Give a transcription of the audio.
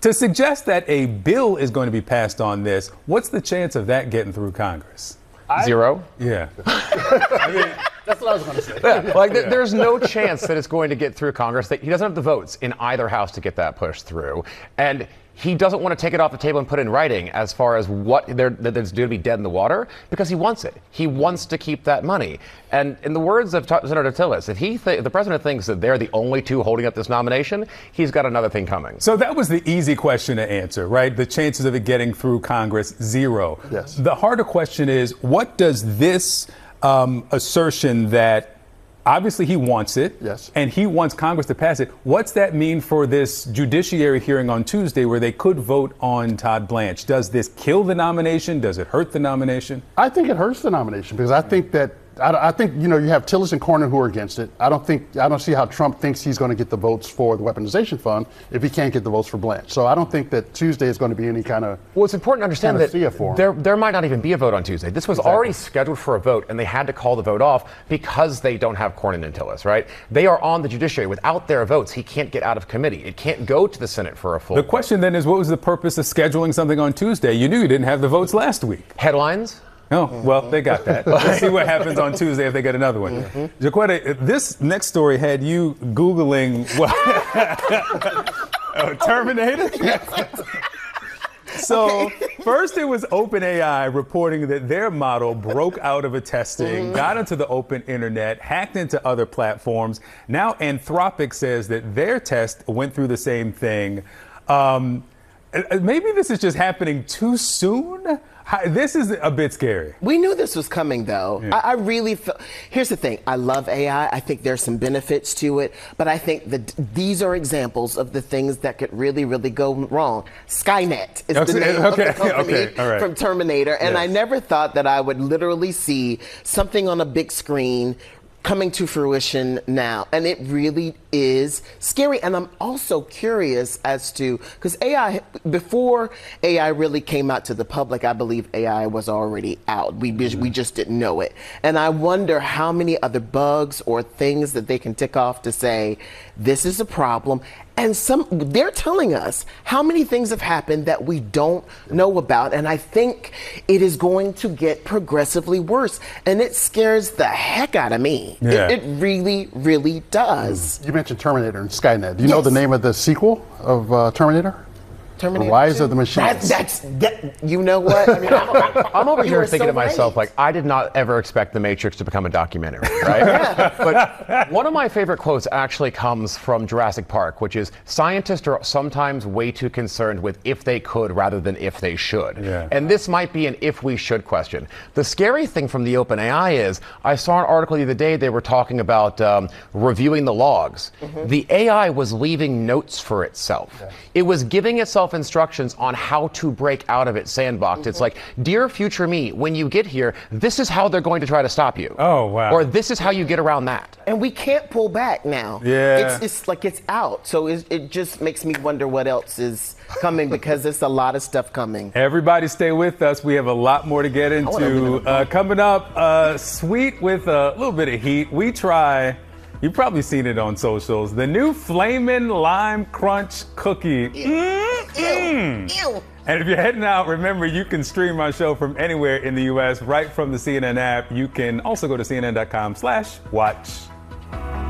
To suggest that a bill is going to be passed on this, what's the chance of that getting through Congress? Zero. Yeah. That's what I was going to say. Yeah, there's no chance that it's going to get through Congress. He doesn't have the votes in either house to get that pushed through. And he doesn't want to take it off the table and put it in writing as far as what that's due to be dead in the water, because he wants it. He wants to keep that money. And in the words of Senator Tillis, if the president thinks that they're the only two holding up this nomination, he's got another thing coming. So that was the easy question to answer, right? The chances of it getting through Congress, 0. Yes. The harder question is, what does this assertion that obviously he wants it, yes, and he wants Congress to pass it, what's that mean for this judiciary hearing on Tuesday where they could vote on Todd Blanche? Does this kill the nomination? Does it hurt the nomination? I think it hurts the nomination because I think you have Tillis and Cornyn who are against it. I don't see how Trump thinks he's going to get the votes for the weaponization fund if he can't get the votes for Blanche. So I don't think that Tuesday is going to be any kind of. Well, it's important to understand that there might not even be a vote on Tuesday. This was already scheduled for a vote, and they had to call the vote off because they don't have Cornyn and Tillis, right? They are on the judiciary. Without their votes, he can't get out of committee. It can't go to the Senate for a full The question then is, what was the purpose of scheduling something on Tuesday? You knew you didn't have the votes last week. Headlines? Oh, well, they got that. Let's see what happens on Tuesday if they get another one. Jaquetta, this next story had you Googling what? Terminator? So first it was OpenAI reporting that their model broke out of a testing, got into the open internet, hacked into other platforms. Now Anthropic says that their test went through the same thing. Maybe this is just happening too soon. This is a bit scary. We knew this was coming, though. Yeah. I really feel. Here's the thing. I love AI. I think there's some benefits to it, but I think that these are examples of the things that could really, really go wrong. Skynet is the name of the company from Terminator, and I never thought that I would literally see something on a big screen coming to fruition now, and it really is scary. And I'm also curious as to, because AI, before AI really came out to the public, I believe AI was already out. We just didn't know it. And I wonder how many other bugs or things that they can tick off to say, this is a problem. And they're telling us how many things have happened that we don't know about. And I think it is going to get progressively worse. And it scares the heck out of me. Yeah. It really, really does. You mentioned Terminator and Skynet. Do you know the name of the sequel of Terminator? Terminator Rise of the Machines. You know what? I mean, I'm over here thinking to myself, like, I did not ever expect The Matrix to become a documentary, right? But one of my favorite quotes actually comes from Jurassic Park, which is, scientists are sometimes way too concerned with if they could rather than if they should. Yeah. And this might be an if we should question. The scary thing from the OpenAI is, I saw an article the other day, they were talking about reviewing the logs. The AI was leaving notes for itself. It was giving itself instructions on how to break out of its sandbox. It's like, dear future me, when you get here, this is how they're going to try to stop you. Oh, wow. Or this is how you get around that. And we can't pull back now. Yeah. It's like it's out. So it just makes me wonder what else is coming, because there's a lot of stuff coming. Everybody stay with us. We have a lot more to get into. Coming up, sweet with a little bit of heat. We try, you've probably seen it on socials, the new Flamin' Lime Crunch cookie. Ew. And if you're heading out, remember, you can stream our show from anywhere in the U.S. right from the CNN app. You can also go to cnn.com/watch.